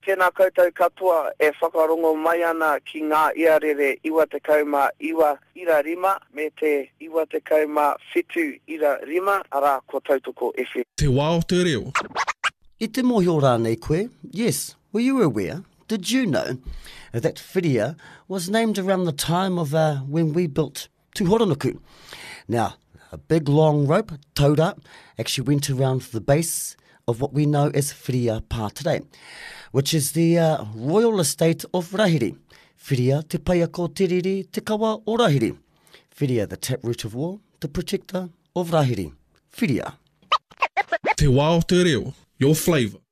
tēnā koutou katoa e whakarongo mai ana ki ngā iarere 29 ira me te 27 ira, ara ko tautoko FM. Te wā o te reo. I te mōhio rānei koe, yes, were you aware? Did you know that Whiria was named around the time of when we built Tūhoranuku? Now, a big long rope, towed up, actually went around the base of what we know as Whiria Pā today, which is the royal estate of Rahiri. Whiria te paia ko tiriri te kawa o Rahiri. Whiria, the taproot of war, the protector of Rahiri. Whiria. Te wā o te reo, your flavour.